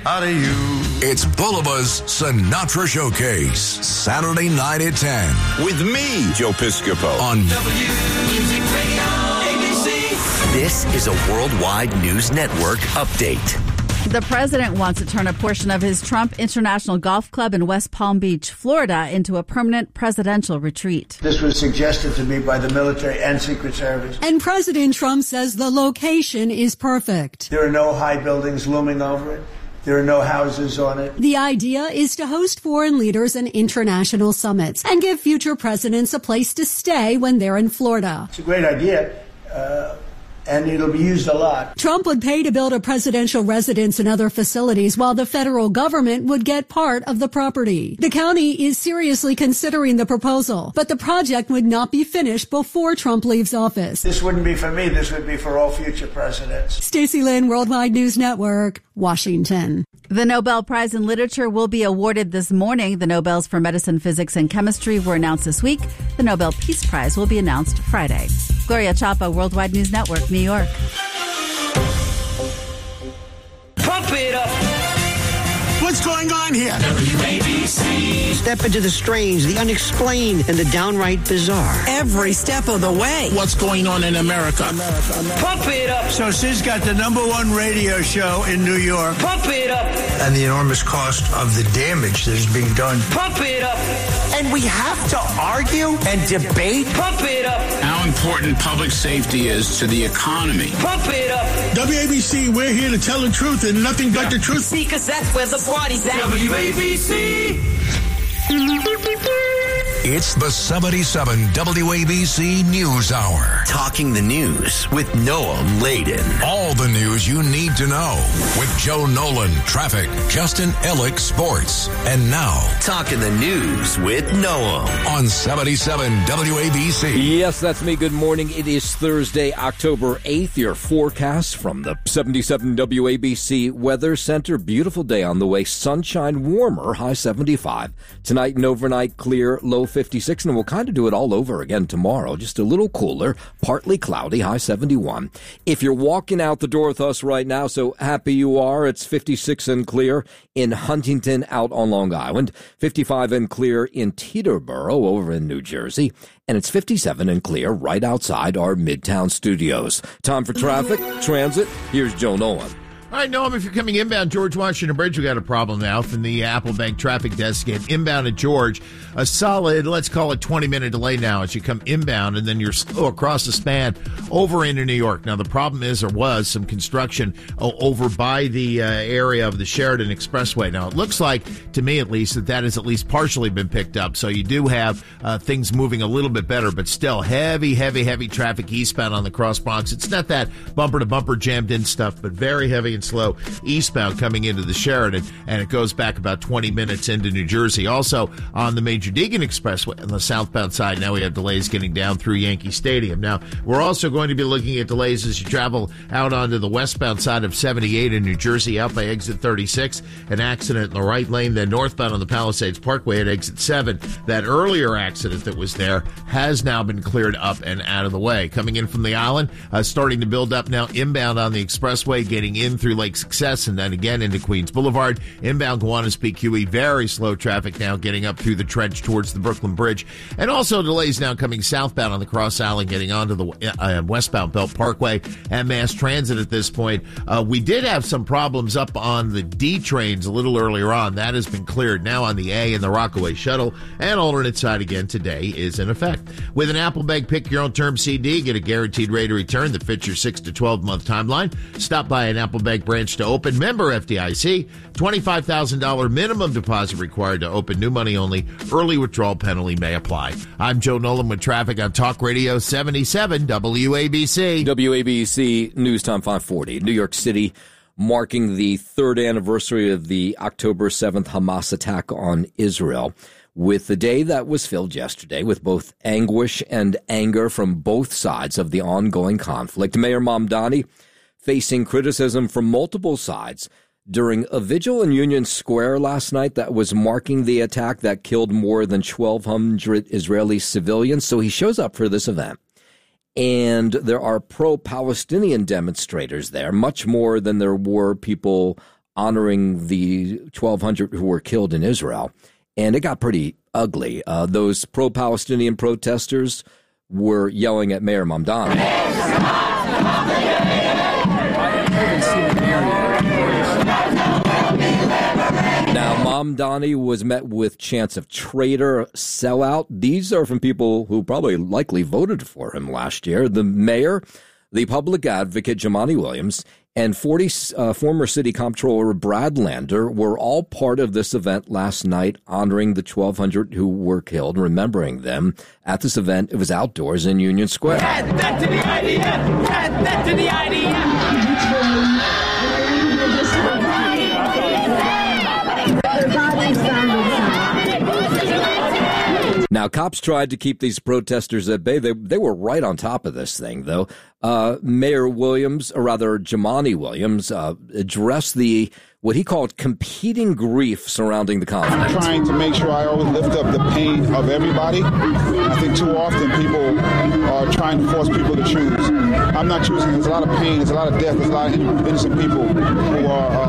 out of you. It's Bulba's Sinatra Showcase, Saturday night at 10. With me, Joe Piscopo. On W Music Radio, ABC. This is a Worldwide News Network update. The president wants to turn a portion of his Trump International Golf Club in West Palm Beach, Florida, into a permanent presidential retreat. This was suggested to me by the military and Secret Service. And President Trump says the location is perfect. There are no high buildings looming over it. There are no houses on it. The idea is to host foreign leaders and international summits and give future presidents a place to stay when they're in Florida. It's a great idea. And it'll be used a lot. Trump would pay to build a presidential residence and other facilities while the federal government would get part of the property. The county is seriously considering the proposal, but the project would not be finished before Trump leaves office. This wouldn't be for me. This would be for all future presidents. Stacey Lynn, Worldwide News Network, Washington. The Nobel Prize in Literature will be awarded this morning. The Nobels for Medicine, Physics, and Chemistry were announced this week. The Nobel Peace Prize will be announced Friday. Gloria Chapa, Worldwide News Network, New York. Pump it up. What's going on here? WABC. Step into the strange, the unexplained, and the downright bizarre. Every step of the way. What's going on in America? Pump it up. So she's got the #1 radio show in New York. Pump it up. And the enormous cost of the damage that is being done. Pump it up. And we have to argue and debate. Pump it up. How important public safety is to the economy. Pump it up. WABC, we're here to tell the truth and nothing but the truth. See, because that's where the party's at. WABC. It's the 77 WABC News Hour. Talking the news with Noam Laden. All the news you need to know with Joe Nolan, traffic, Justin Ellick, sports. And now, Talking the news with Noam. on 77 WABC. Yes, that's me. Good morning. It is Thursday, October 8th. Your forecast from the 77 WABC Weather Center. Beautiful day on the way. Sunshine, warmer, high 75. Tonight and overnight, clear, low 56, and we'll kind of do it all over again tomorrow. Just a little cooler, partly cloudy, high 71. If you're walking out the door with us right now, so happy you are, it's 56 and clear in Huntington out on Long Island, 55 and clear in Teterboro over in New Jersey, and it's 57 and clear right outside our Midtown studios. Time for traffic, transit. Here's Joe Nolan. All right, Noam, if you're coming inbound George Washington Bridge, we got a problem now from the Apple Bank traffic desk. Get inbound at George. A solid, let's call it 20-minute delay now as you come inbound, and then you're slow across the span over into New York. Now, the problem is, or was, some construction over by the area of the Sheridan Expressway. Now, it looks like, to me at least, that has at least partially been picked up. So you do have things moving a little bit better, but still heavy traffic eastbound on the Cross Bronx. It's not that bumper-to-bumper jammed-in stuff, but very heavy and slow eastbound coming into the Sheridan, and it goes back about 20 minutes into New Jersey. Also, on the Major Deegan Expressway on the southbound side, now we have delays getting down through Yankee Stadium. Now, we're also going to be looking at delays as you travel out onto the westbound side of 78 in New Jersey, out by exit 36. An accident in the right lane, then northbound on the Palisades Parkway at exit 7. That earlier accident that was there has now been cleared up and out of the way. Coming in from the island, starting to build up now inbound on the expressway, getting in through Lake Success, and then again into Queens Boulevard. Inbound Gowanus PQE, very slow traffic now getting up through the trench towards the Brooklyn Bridge. And also delays now coming southbound on the Cross Island, getting onto the westbound Belt Parkway and mass transit at this point. We did have some problems up on the D trains a little earlier on. That has been cleared. Now on the A and the Rockaway Shuttle, and alternate side again today is in effect. With an Apple Bank Pick Your Own Term CD, get a guaranteed rate of return that fits your 6 to 12 month timeline. Stop by an Apple Bank branch to open. Member FDIC. $25,000 minimum deposit required to open. New money only. Early withdrawal penalty may apply. I'm Joe Nolan with traffic on Talk Radio 77 WABC. WABC News Time 540. New York City marking the third anniversary of the October 7th Hamas attack on Israel, with the day that was filled yesterday with both anguish and anger from both sides of the ongoing conflict. Mayor Mamdani facing criticism from multiple sides during a vigil in Union Square last night that was marking the attack that killed more than 1,200 Israeli civilians. So he shows up for this event, and there are pro-Palestinian demonstrators there, much more than there were people honoring the 1,200 who were killed in Israel. And it got pretty ugly. Those pro-Palestinian protesters were yelling at Mayor Mamdani. Now, Mamdani was met with chants of traitor, sellout. These are from people who probably likely voted for him last year. The mayor, the public advocate, Jumaane Williams, and former city comptroller Brad Lander were all part of this event last night, honoring the 1,200 who were killed, remembering them at this event. It was outdoors in Union Square. Add that to the IDF! Add that to the IDF! Now, cops tried to keep these protesters at bay. They were right on top of this thing, though. Mayor Williams, or rather Jumaane Williams, addressed what he called competing grief surrounding the conflict. I'm trying to make sure I always lift up the pain of everybody. I think too often people are trying to force people to choose. I'm not choosing. There's a lot of pain. There's a lot of death. There's a lot of innocent people who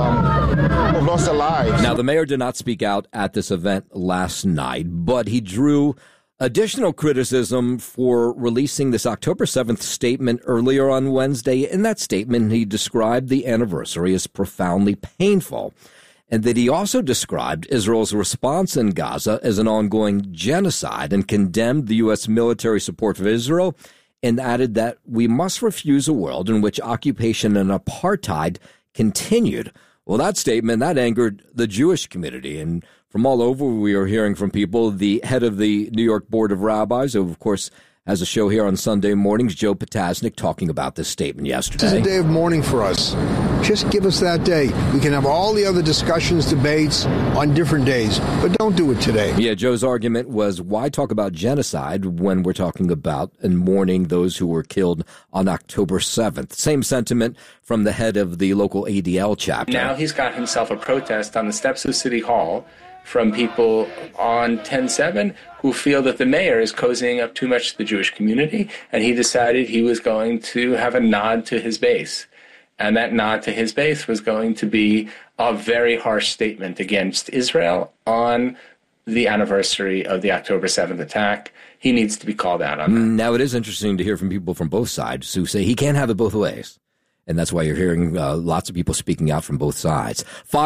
have lost their lives. Now, the mayor did not speak out at this event last night, but he drew additional criticism for releasing this October 7th statement earlier on Wednesday. In that statement, he described the anniversary as profoundly painful, and that he also described Israel's response in Gaza as an ongoing genocide and condemned the U.S. military support for Israel, and added that we must refuse a world in which occupation and apartheid continued. Well, that statement, that angered the Jewish community, and from all over, we are hearing from people. The head of the New York Board of Rabbis, who, of course, has a show here on Sunday mornings, Joe Potasnik, talking about this statement yesterday. This is a day of mourning for us. Just give us that day. We can have all the other discussions, debates on different days, but don't do it today. Yeah, Joe's argument was, why talk about genocide when we're talking about and mourning those who were killed on October 7th? Same sentiment from the head of the local ADL chapter. Now he's got himself a protest on the steps of City Hall from people on 10-7 who feel that the mayor is cozying up too much to the Jewish community, and he decided he was going to have a nod to his base. And that nod to his base was going to be a very harsh statement against Israel on the anniversary of the October 7th attack. He needs to be called out on that. Now, it is interesting to hear from people from both sides who say he can't have it both ways. And that's why you're hearing lots of people speaking out from both sides.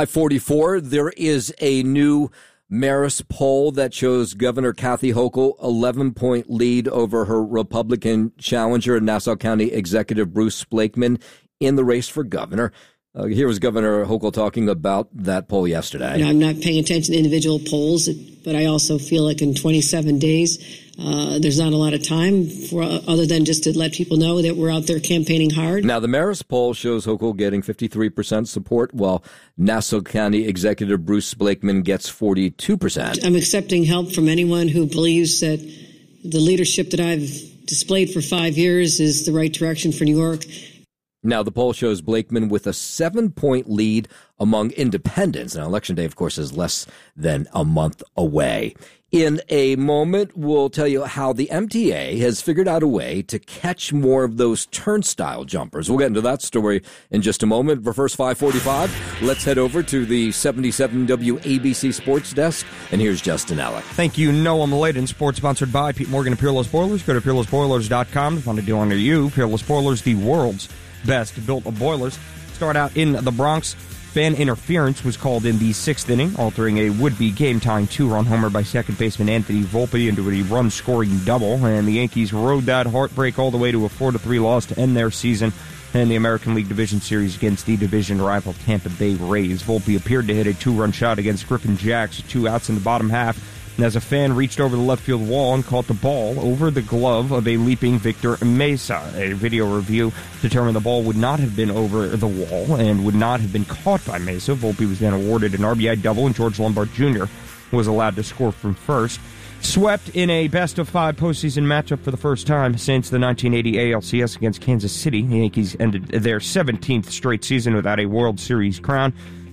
544, there is a new Marist poll that shows Governor Kathy Hochul 11-point lead over her Republican challenger, Nassau County Executive Bruce Blakeman, in the race for governor. Here was Governor Hochul talking about that poll yesterday. I'm not paying attention to individual polls, but I also feel like in 27 days, there's not a lot of time for other than just to let people know that we're out there campaigning hard. Now, the Marist poll shows Hochul getting 53% support, while Nassau County Executive Bruce Blakeman gets 42%. I'm accepting help from anyone who believes that the leadership that I've displayed for 5 years is the right direction for New York. Now, the poll shows Blakeman with a 7-point lead among independents. Now, Election Day, of course, is less than a month away. In a moment, we'll tell you how the MTA has figured out a way to catch more of those turnstile jumpers. We'll get into that story in just a moment. For first 545, let's head over to the 77 WABC Sports Desk, and here's Justin Ellick. Thank you, Noah Maladen. Sports sponsored by Pete Morgan and Peerless Boilers. Go to peerlessboilers.com to find a deal under you. Peerless Boilers, the world's best built boilers. Start out in the Bronx. Fan interference was called in the 6th inning, altering a would-be game-tying 2-run homer by second baseman Anthony Volpe into a run-scoring double, and the Yankees rode that heartbreak all the way to a 4-3 loss to end their season in the American League Division Series against the division rival Tampa Bay Rays. Volpe appeared to hit a 2-run shot against Griffin Jacks with 2 outs in the bottom half, and as a fan reached over the left field wall and caught the ball over the glove of a leaping Victor Mesa. A video review determined the ball would not have been over the wall and would not have been caught by Mesa. Volpe was then awarded an RBI double, and George Lombard Jr. was allowed to score from first. Swept in a best-of-5 postseason matchup for the first time since the 1980 ALCS against Kansas City. The Yankees ended their 17th straight season without a World Series crown.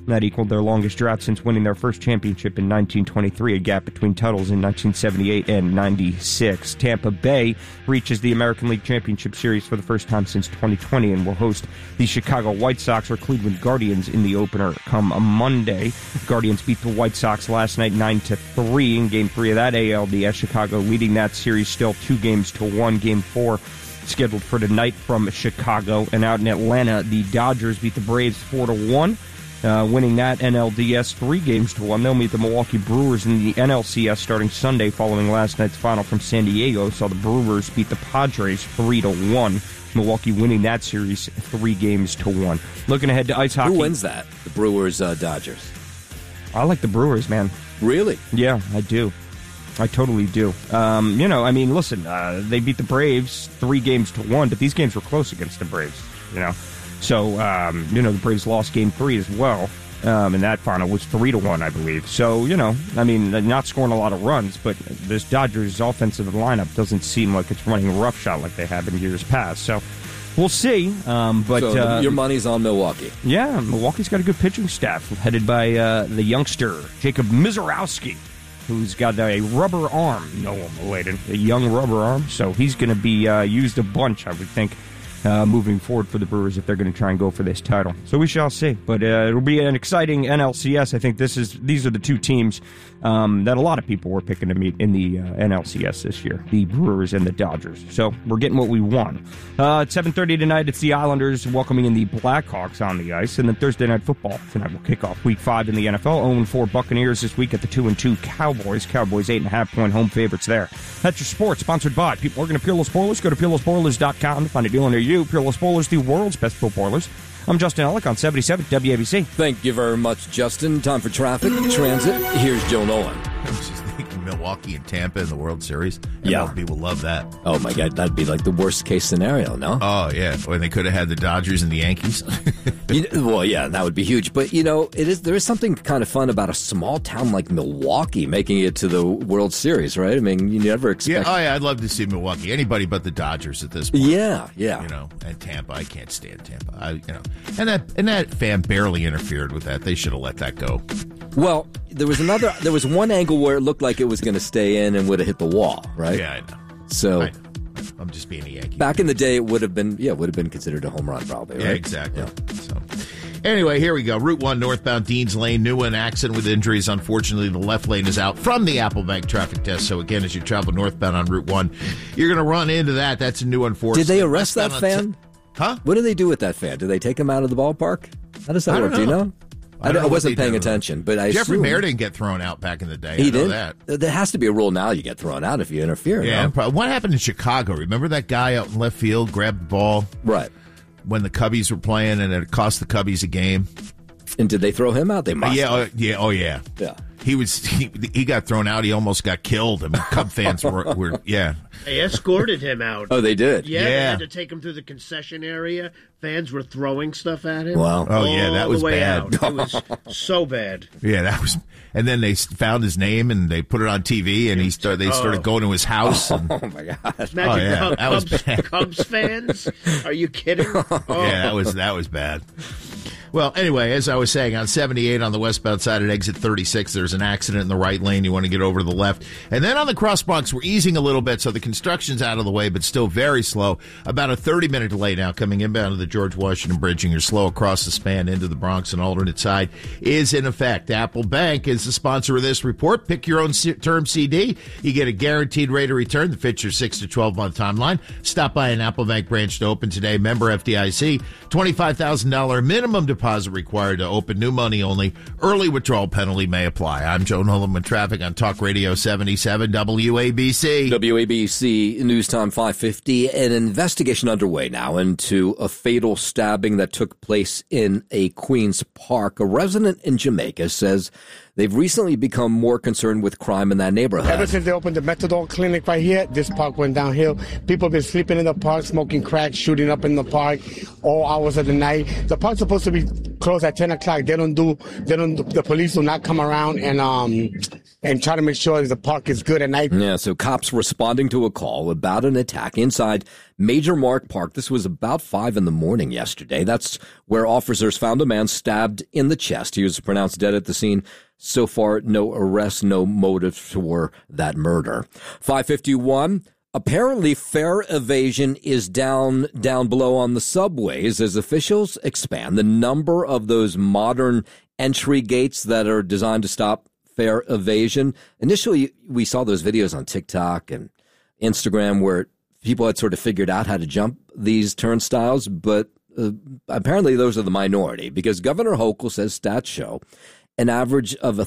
That equaled their longest drought since winning their first championship in 1923, a gap between titles in 1978 and 96. Tampa Bay reaches the American League Championship Series for the first time since 2020 and will host the Chicago White Sox or Cleveland Guardians in the opener come Monday. Guardians beat the White Sox last night 9-3 in Game 3 of that ALDS. Chicago leading that series still 2-1. Game 4 scheduled for tonight from Chicago. And out in Atlanta, the Dodgers beat the Braves 4-1. Winning that NLDS 3-1. They'll meet the Milwaukee Brewers in the NLCS starting Sunday following last night's final from San Diego. Saw the Brewers beat the Padres 3-1. Milwaukee winning that series 3-1. Looking ahead to ice hockey. Who wins that? The Brewers, Dodgers. I like the Brewers, man. Really? Yeah, I do. I totally do. Listen, they beat the Braves 3-1, but these games were close against the Braves, So, the Braves lost Game 3 as well, and that final was 3-1, I believe. So, they're not scoring a lot of runs, but this Dodgers offensive lineup doesn't seem like it's running roughshod like they have in years past. So, we'll see. So your money's on Milwaukee. Yeah, Milwaukee's got a good pitching staff, headed by the youngster, Jacob Mizorowski, who's got a rubber arm, Noah Maladen, a young rubber arm. So, he's going to be used a bunch, I would think. Moving forward for the Brewers if they're going to try and go for this title. So we shall see. But it'll be an exciting NLCS. I think these are the two teams that a lot of people were picking to meet in the NLCS this year, the Brewers and the Dodgers. So we're getting what we want. At 7:30 tonight, it's the Islanders welcoming in the Blackhawks on the ice. And then Thursday Night Football tonight will kick off Week 5 in the NFL. 0-4 Buccaneers this week at the 2-2 Cowboys. Cowboys 8.5-point home favorites there. That's your sports, sponsored by Pete Morgan of Peerless Boilers. Go to peerlessboilers.com to find a deal near you. Peerless Boilers, the world's best built boilers. I'm Justin Ellick on 77 WABC. Thank you very much, Justin. Time for traffic, transit. Here's Joe Nolan. I was just thinking Milwaukee and Tampa in the World Series. Yeah. People love that. Oh, my God. That'd be like the worst case scenario, no? Oh, yeah. When they could have had the Dodgers and the Yankees. Well, yeah, that would be huge. But, there is something kind of fun about a small town like Milwaukee making it to the World Series, right? I mean, you never expect... Yeah, I'd love to see Milwaukee. Anybody but the Dodgers at this point. Yeah. And Tampa. I can't stand Tampa. And that fan barely interfered with that. They should have let that go. Well, there was one angle where it looked like it was going to stay in and would have hit the wall, right? Yeah, I know. So I'm just being a Yankee. Back in the day, it would have been considered a home run, probably. Right? Yeah, exactly. Yeah. So, anyway, here we go. Route 1 northbound Deans Lane. New one accident with injuries. Unfortunately, the left lane is out from the Applebank traffic desk. So again, as you travel northbound on Route 1, you're going to run into that. That's a new unfortunate. Did they arrest that fan? Huh? What do they do with that fan? Do they take him out of the ballpark? How does that work? Do you know? I wasn't paying attention, but I Jeffrey assume... Mayer didn't get thrown out back in the day. He did? That. There has to be a rule now you get thrown out if you interfere. Yeah. No? What happened in Chicago? Remember that guy out in left field grabbed the ball? Right. When the Cubbies were playing and it cost the Cubbies a game? And did they throw him out? They must have. Yeah. He got thrown out. He almost got killed. I mean, Cub fans were They escorted him out. Oh, they did? Yeah, they had to take him through the concession area. Fans were throwing stuff at him. Wow. Oh, yeah, that was bad. It was so bad. Yeah, that was... And then they found his name and they put it on TV and they started going to his house. And, oh, my gosh. Imagine Cubs fans? Are you kidding? Oh. Yeah, that was bad. Well, anyway, as I was saying, on 78 on the westbound side at exit 36, there's an accident in the right lane. You want to get over to the left. And then on the cross Bronx, we're easing a little bit, so the construction's out of the way, but still very slow. About a 30-minute delay now coming inbound to the George Washington Bridge, and you're slow across the span into the Bronx and alternate side is in effect. Apple Bank is the sponsor of this report. Pick your own term CD. You get a guaranteed rate of return that fits your 6 to 12-month timeline. Stop by an Apple Bank branch to open today. Member FDIC. $25,000 minimum deposit required to open. New money only. Early withdrawal penalty may apply. I'm Joe Nolan with traffic on Talk Radio 77 WABC. WABC News Time 5:50. An investigation underway now into a fatal stabbing that took place in a Queens park. A resident in Jamaica says they've recently become more concerned with crime in that neighborhood. Ever since they opened the methadone clinic right here, this park went downhill. People have been sleeping in the park, smoking crack, shooting up in the park all hours of the night. The park's supposed to be close at 10 o'clock. The police do not come around and try to make sure the park is good at night. Yeah, so cops responding to a call about an attack inside Major Mark Park. This was about 5 a.m. yesterday. That's where officers found a man stabbed in the chest. He was pronounced dead at the scene. So far, no arrests, no motive for that murder. 5:51. Apparently, fare evasion is down below on the subways as officials expand the number of those modern entry gates that are designed to stop fare evasion. Initially, we saw those videos on TikTok and Instagram where people had sort of figured out how to jump these turnstiles, but apparently those are the minority because Governor Hochul says stats show an average of a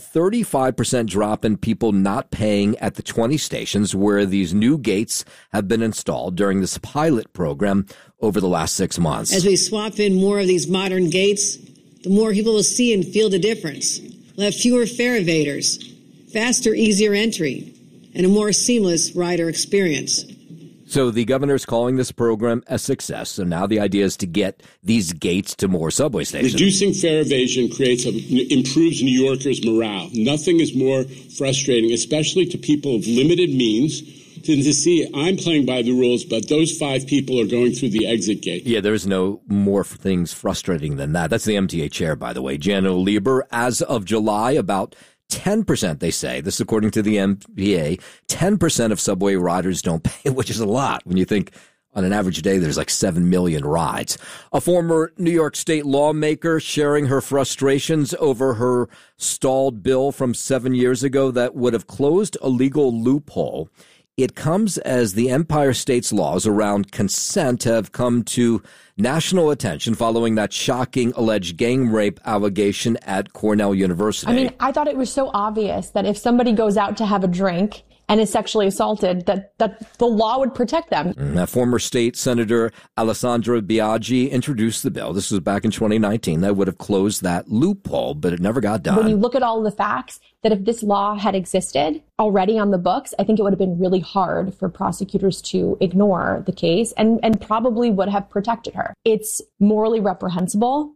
35% drop in people not paying at the 20 stations where these new gates have been installed during this pilot program over the last 6 months. As we swap in more of these modern gates, the more people will see and feel the difference. We'll have fewer fare evaders, faster, easier entry, and a more seamless rider experience. So the governor is calling this program a success. So now the idea is to get these gates to more subway stations. Reducing fare evasion improves New Yorkers' morale. Nothing is more frustrating, especially to people of limited means, than to see I'm playing by the rules, but those 5 people are going through the exit gate. Yeah, there's no more things frustrating than that. That's the MTA chair, by the way, Janno Lieber. As of July, about 10%, they say, this is according to the MTA, 10% of subway riders don't pay, which is a lot when you think on an average day there's like 7 million rides. A former New York State lawmaker sharing her frustrations over her stalled bill from 7 years ago that would have closed a legal loophole. It comes as the Empire State's laws around consent have come to national attention following that shocking alleged gang rape allegation at Cornell University. I mean, I thought it was so obvious that if somebody goes out to have a drink and is sexually assaulted, that the law would protect them. Former state Senator Alessandra Biaggi introduced the bill. This was back in 2019. That would have closed that loophole, but it never got done. When you look at all the facts, that if this law had existed already on the books, I think it would have been really hard for prosecutors to ignore the case and probably would have protected her. It's morally reprehensible.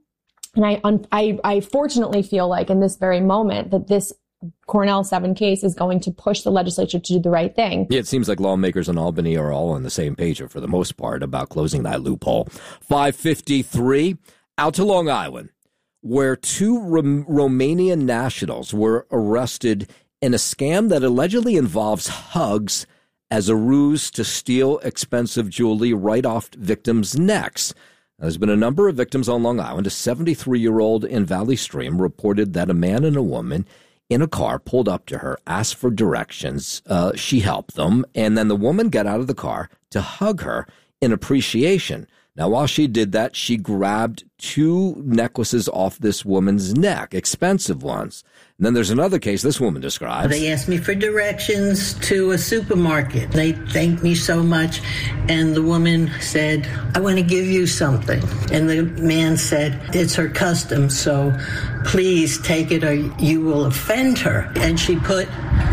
And I fortunately feel like in this very moment that this Cornell 7 case is going to push the legislature to do the right thing. Yeah, it seems like lawmakers in Albany are all on the same page, or for the most part, about closing that loophole. 5:53, out to Long Island, where 2 Romanian nationals were arrested in a scam that allegedly involves hugs as a ruse to steal expensive jewelry right off victims' necks. There's been a number of victims on Long Island. A 73-year-old in Valley Stream reported that a man and a woman in a car pulled up to her, asked for directions. She helped them, and then the woman got out of the car to hug her in appreciation. Now, while she did that, she grabbed 2 necklaces off this woman's neck, expensive ones. And then there's another case this woman describes. They asked me for directions to a supermarket. They thanked me so much, and the woman said, I want to give you something. And the man said, it's her custom, so please take it or you will offend her. And she put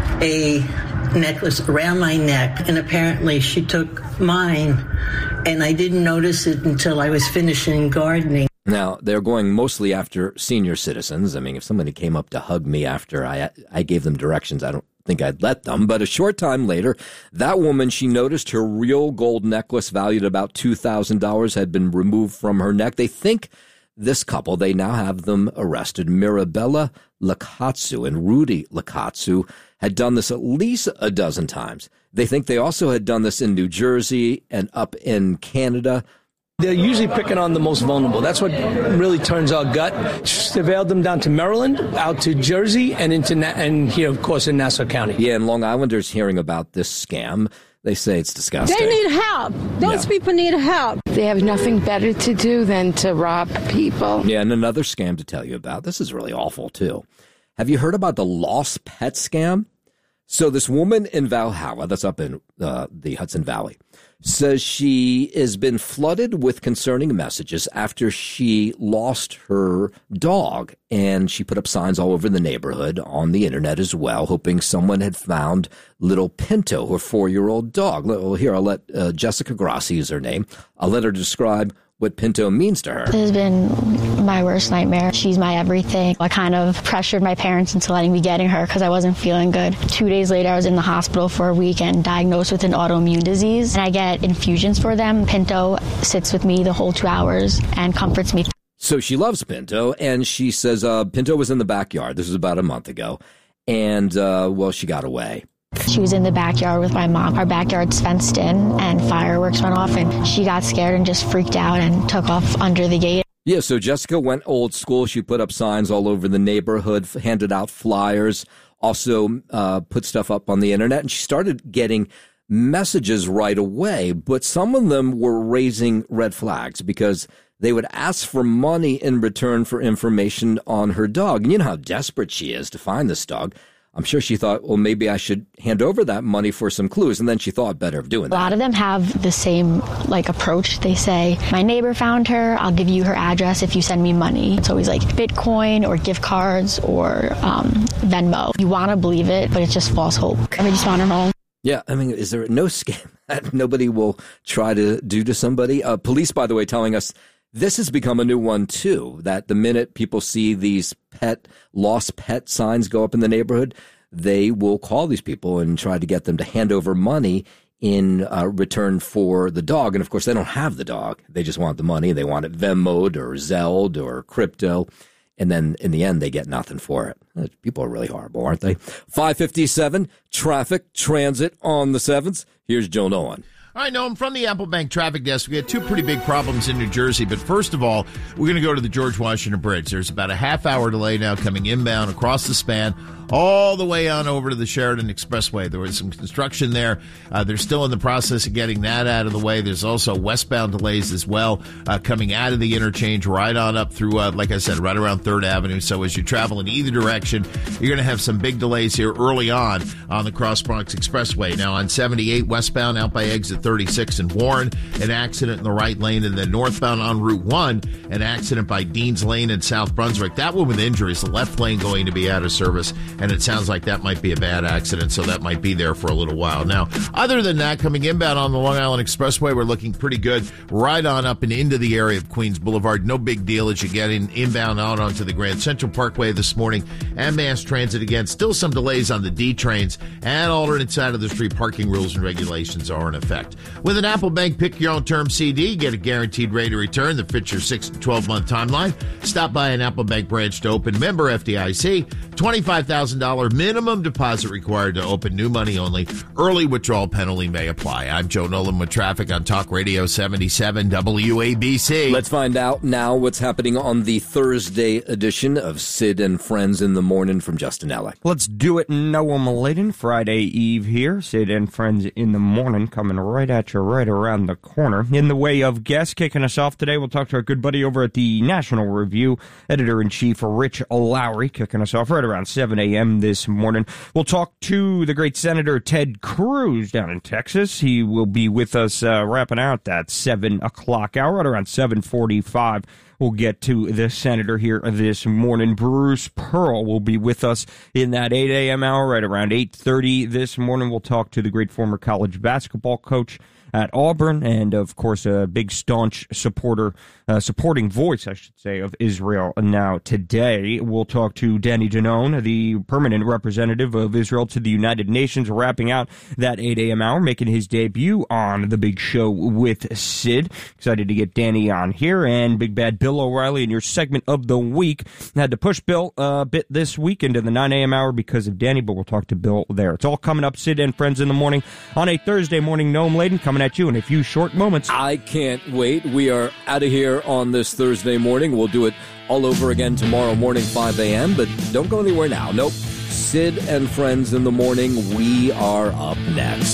a necklace around my neck, and apparently she took mine, and I didn't notice it until I was finishing gardening. Now, they're going mostly after senior citizens. I mean, if somebody came up to hug me after I gave them directions, I don't think I'd let them. But a short time later, that woman, she noticed her real gold necklace valued about $2,000 had been removed from her neck. They think this couple, they now have them arrested. Mirabella Lakatsu and Rudy Lakatsu had done this at least a dozen times. They think they also had done this in New Jersey and up in Canada. They're usually picking on the most vulnerable. That's what really turns our gut. Surveilled them down to Maryland, out to Jersey, and here, of course, in Nassau County. Yeah, and Long Islanders hearing about this scam, they say it's disgusting. They need help. Those people need help. They have nothing better to do than to rob people. Yeah, and another scam to tell you about. This is really awful, too. Have you heard about the lost pet scam? So this woman in Valhalla, that's up in the Hudson Valley, says she has been flooded with concerning messages after she lost her dog. And she put up signs all over the neighborhood, on the internet as well, hoping someone had found little Pinto, her 4-year-old dog. Well, here, I'll let Jessica Grassi is her name. I'll let her describe what Pinto means to her. This has been my worst nightmare. She's my everything. I kind of pressured my parents into letting me getting her because I wasn't feeling good. 2 days later, I was in the hospital for a week and diagnosed with an autoimmune disease. And I get infusions for them. Pinto sits with me the whole 2 hours and comforts me. So she loves Pinto, and she says Pinto was in the backyard. This was about a month ago. And, she got away. She was in the backyard with my mom. Our backyard's fenced in, and fireworks went off, and she got scared and just freaked out and took off under the gate. Yeah, so Jessica went old school. She put up signs all over the neighborhood, handed out flyers, also put stuff up on the internet, and she started getting messages right away. But some of them were raising red flags because they would ask for money in return for information on her dog. And you know how desperate she is to find this dog. I'm sure she thought, well, maybe I should hand over that money for some clues. And then she thought better of doing that. A lot of them have the same approach. They say, my neighbor found her. I'll give you her address if you send me money. It's always like Bitcoin or gift cards or Venmo. You want to believe it, but it's just false hope. I just want her home. Yeah, I mean, is there no scam that nobody will try to do to somebody? Police, by the way, telling us this has become a new one, too, that the minute people see these lost pet signs go up in the neighborhood, they will call these people and try to get them to hand over money in return for the dog. And, of course, they don't have the dog. They just want the money. They want it Venmo'd or Zelled or crypto. And then in the end, they get nothing for it. People are really horrible, aren't they? 5:57, traffic, transit on the 7th. Here's Joe Nolan. All right, Noam, from the Apple Bank traffic desk, we had two pretty big problems in New Jersey. But first of all, we're going to go to the George Washington Bridge. There's about a half-hour delay now coming inbound across the span, all the way on over to the Sheridan Expressway. There was some construction there. They're still in the process of getting that out of the way. There's also westbound delays as well coming out of the interchange right on up through, like I said, right around 3rd Avenue. So as you travel in either direction, you're going to have some big delays here early on the Cross Bronx Expressway. Now on 78 westbound out by exit 36 in Warren, an accident in the right lane, and then northbound on Route 1, an accident by Dean's Lane in South Brunswick. That one with injuries, the left lane going to be out of service. And it sounds like that might be a bad accident, so that might be there for a little while. Now, other than that, coming inbound on the Long Island Expressway, we're looking pretty good right on up and into the area of Queens Boulevard. No big deal as you get inbound out onto the Grand Central Parkway this morning. And mass transit again. Still some delays on the D trains, and alternate side of the street parking rules and regulations are in effect. With an Apple Bank Pick Your Own Term CD, get a guaranteed rate of return that fits your 6 to 12-month timeline. Stop by an Apple Bank branch to open. Member FDIC. $25,000 minimum deposit required to open. New money only. Early withdrawal penalty may apply. I'm Joe Nolan with traffic on Talk Radio 77 WABC. Let's find out now what's happening on the Thursday edition of Sid and Friends in the Morning from Justin Ellick. Let's do it, Noam Laden. Friday Eve here. Sid and Friends in the Morning coming right at you right around the corner. In the way of guests kicking us off today, we'll talk to our good buddy over at the National Review, Editor-in-Chief Rich Lowry, kicking us off right around 7 a.m. this morning. We'll talk to the great Senator Ted Cruz down in Texas. He will be with us wrapping out that 7 o'clock hour right around 7:45. We'll get to the senator here this morning. Bruce Pearl will be with us in that 8 a.m. hour right around 8:30 this morning. We'll talk to the great former college basketball coach at Auburn, and of course a big staunch supporting voice, I should say, of Israel now today. We'll talk to Danny Danon, the permanent representative of Israel to the United Nations, wrapping out that 8 a.m. hour, making his debut on the big show with Sid. Excited to get Danny on here, and Big Bad Bill O'Reilly in your segment of the week. Had to push Bill a bit this week into the 9 a.m. hour because of Danny, but we'll talk to Bill there. It's all coming up, Sid and Friends in the Morning on a Thursday morning. Noam Laden coming at you in a few short moments. I can't wait. We are out of here on this Thursday morning. We'll do it all over again tomorrow morning, 5 a.m., but don't go anywhere now. Nope. Sid and Friends in the Morning. We are up next.